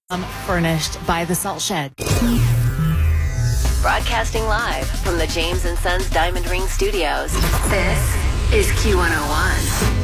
Furnished by The Salt Shed. Broadcasting live from the James & Sons Diamond Ring Studios. This is Q101.